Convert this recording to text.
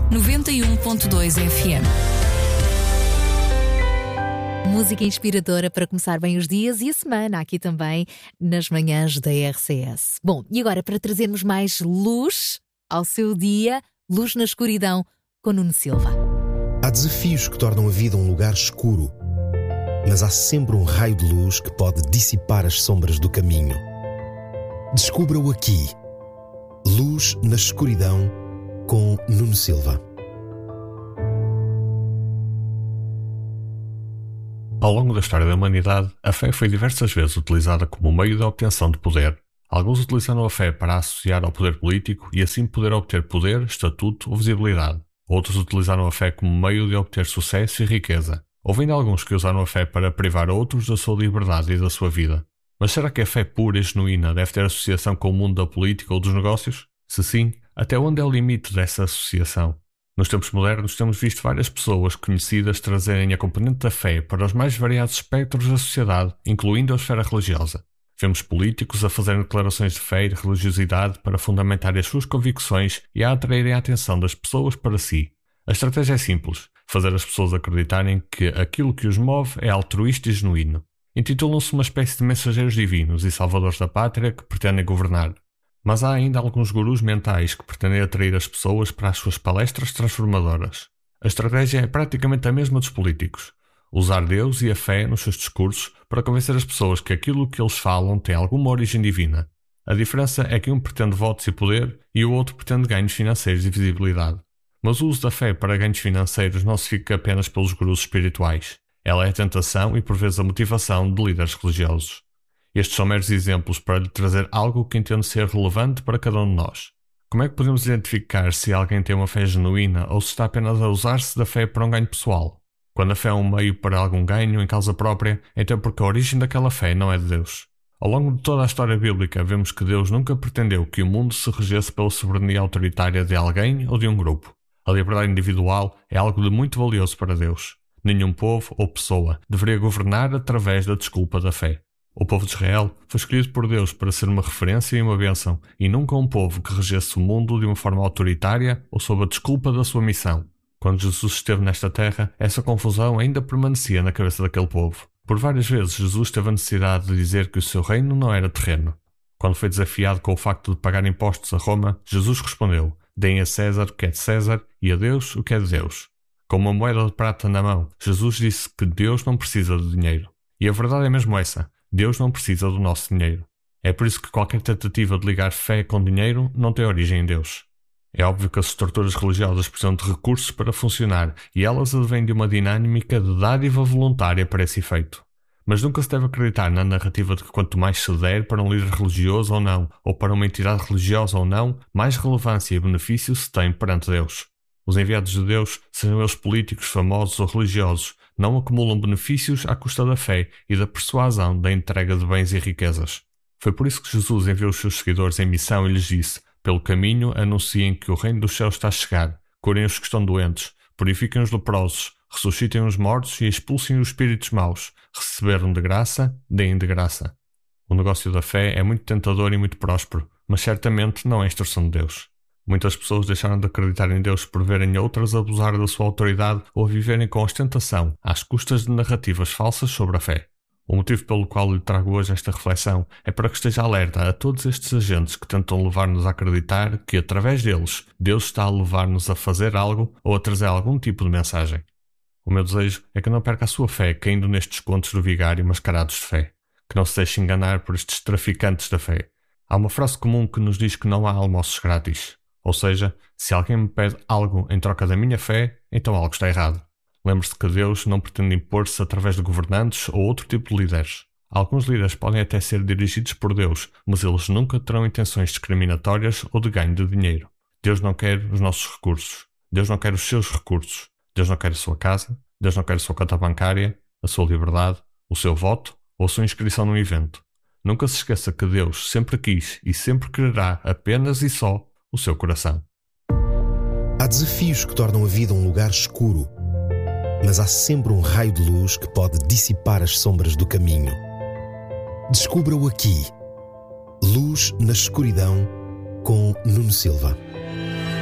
91.2 FM. Música inspiradora para começar bem os dias e a semana, aqui também nas manhãs da RCS. Bom, e agora para trazermos mais luz ao seu dia, luz na escuridão, com Nuno Silva. Há desafios que tornam a vida um lugar escuro, mas há sempre um raio de luz que pode dissipar as sombras do caminho. Descubra-o aqui. Luz na escuridão, com Nuno Silva. Ao longo da história da humanidade, a fé foi diversas vezes utilizada como meio de obtenção de poder. Alguns utilizaram a fé para associar ao poder político e assim poder obter poder, estatuto ou visibilidade. Outros utilizaram a fé como meio de obter sucesso e riqueza. Houve ainda alguns que usaram a fé para privar outros da sua liberdade e da sua vida. Mas será que a fé pura e genuína deve ter associação com o mundo da política ou dos negócios? Se sim, até onde é o limite dessa associação? Nos tempos modernos temos visto várias pessoas conhecidas trazerem a componente da fé para os mais variados espectros da sociedade, incluindo a esfera religiosa. Vemos políticos a fazerem declarações de fé e de religiosidade para fundamentarem as suas convicções e a atraírem a atenção das pessoas para si. A estratégia é simples, fazer as pessoas acreditarem que aquilo que os move é altruísta e genuíno. Intitulam-se uma espécie de mensageiros divinos e salvadores da pátria que pretendem governar. Mas há ainda alguns gurus mentais que pretendem atrair as pessoas para as suas palestras transformadoras. A estratégia é praticamente a mesma dos políticos. Usar Deus e a fé nos seus discursos para convencer as pessoas que aquilo que eles falam tem alguma origem divina. A diferença é que um pretende votos e poder e o outro pretende ganhos financeiros e visibilidade. Mas o uso da fé para ganhos financeiros não se fica apenas pelos gurus espirituais. Ela é a tentação e por vezes a motivação de líderes religiosos. Estes são meros exemplos para lhe trazer algo que entendo ser relevante para cada um de nós. Como é que podemos identificar se alguém tem uma fé genuína ou se está apenas a usar-se da fé para um ganho pessoal? Quando a fé é um meio para algum ganho em causa própria, então é porque a origem daquela fé não é de Deus. Ao longo de toda a história bíblica, vemos que Deus nunca pretendeu que o mundo se regesse pela soberania autoritária de alguém ou de um grupo. A liberdade individual é algo de muito valioso para Deus. Nenhum povo ou pessoa deveria governar através da desculpa da fé. O povo de Israel foi escolhido por Deus para ser uma referência e uma bênção, e nunca um povo que regesse o mundo de uma forma autoritária ou sob a desculpa da sua missão. Quando Jesus esteve nesta terra, essa confusão ainda permanecia na cabeça daquele povo. Por várias vezes Jesus teve a necessidade de dizer que o seu reino não era terreno. Quando foi desafiado com o facto de pagar impostos a Roma, Jesus respondeu: deem a César o que é de César e a Deus o que é de Deus. Com uma moeda de prata na mão, Jesus disse que Deus não precisa de dinheiro. E a verdade é mesmo essa. Deus não precisa do nosso dinheiro. É por isso que qualquer tentativa de ligar fé com dinheiro não tem origem em Deus. É óbvio que as estruturas religiosas precisam de recursos para funcionar e elas advêm de uma dinâmica de dádiva voluntária para esse efeito. Mas nunca se deve acreditar na narrativa de que quanto mais se der para um líder religioso ou não, ou para uma entidade religiosa ou não, mais relevância e benefício se tem perante Deus. Os enviados de Deus, sejam eles políticos, famosos ou religiosos, não acumulam benefícios à custa da fé e da persuasão da entrega de bens e riquezas. Foi por isso que Jesus enviou os seus seguidores em missão e lhes disse: pelo caminho anunciem que o reino dos céus está a chegar, curem os que estão doentes, purifiquem os leprosos, ressuscitem os mortos e expulsem os espíritos maus, receberam de graça, deem de graça. O negócio da fé é muito tentador e muito próspero, mas certamente não é a instrução de Deus. Muitas pessoas deixaram de acreditar em Deus por verem outras abusar da sua autoridade ou viverem com ostentação, às custas de narrativas falsas sobre a fé. O motivo pelo qual lhe trago hoje esta reflexão é para que esteja alerta a todos estes agentes que tentam levar-nos a acreditar que, através deles, Deus está a levar-nos a fazer algo ou a trazer algum tipo de mensagem. O meu desejo é que não perca a sua fé caindo nestes contos do vigário mascarados de fé, que não se deixe enganar por estes traficantes da fé. Há uma frase comum que nos diz que não há almoços grátis. Ou seja, se alguém me pede algo em troca da minha fé, então algo está errado. Lembre-se que Deus não pretende impor-se através de governantes ou outro tipo de líderes. Alguns líderes podem até ser dirigidos por Deus, mas eles nunca terão intenções discriminatórias ou de ganho de dinheiro. Deus não quer os nossos recursos. Deus não quer os seus recursos. Deus não quer a sua casa. Deus não quer a sua conta bancária, a sua liberdade, o seu voto ou a sua inscrição num evento. Nunca se esqueça que Deus sempre quis e sempre quererá apenas e só o seu coração. Há desafios que tornam a vida um lugar escuro, mas há sempre um raio de luz que pode dissipar as sombras do caminho. Descubra-o aqui. Luz na escuridão, com Nuno Silva.